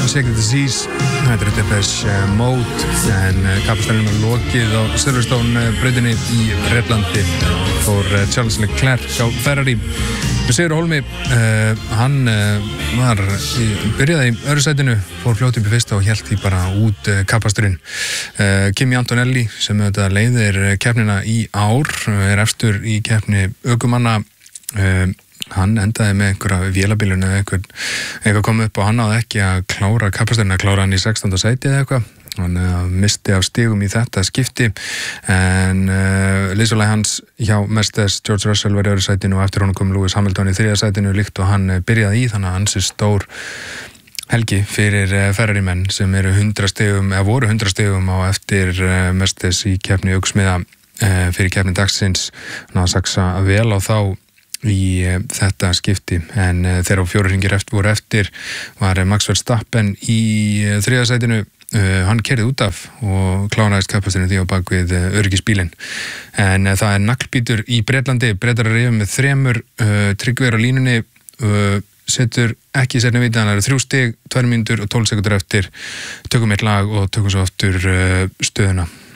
Unsacred Disease, þetta Depeche Mode, en kappastarinn var lokið á Silverstone brautinni í Bretlandi fór Charles Leclerc á Ferrari. Sigur Hólmi, hann byrjaði í öðru sætinu, fór fljótt upp í fyrsta og hélt því bara út kappasturinn. Kimi Antonelli, sem auðvitað leiðir keppnina í ár, efstur í keppni ökumanna. Hann endaði með einhverja vélabilun eða eitthvað kom upp og hann náði ekki að klára kappasturinn, að klára hann í 16. sæti eða eitthvað. Hann misti af stigum í þetta skipti, en liðsfélagi hans hjá Mercedes, George Russell, var í öðru sætinu og eftir honum kom Lewis Hamilton í 3. sætinu líkt og hann byrjaði í, þannig að hans stór helgi fyrir Ferrari menn sem eru 100 stigum, eða voru 100 stigum á eftir Mercedes í keppni ökursmiða fyrir keppni dagsins. Hann að saksa vel á þá í þetta skipti, en þegar 4 hringir voru eftir var Max Verstappen í 3. sætinu. Hann keyrði út af og kláraðist kappasturinn því á bakvið öryggisbílinn, en það naglbítur í Bretlandi. Bretar að reyfa með 3 Tryggvi á línunni, setur ekki sérna vita, hann 3 stig, 2 mínútur og 12 sekúndur eftir. Tökum eitt lag og tökum svo aftur stöðuna.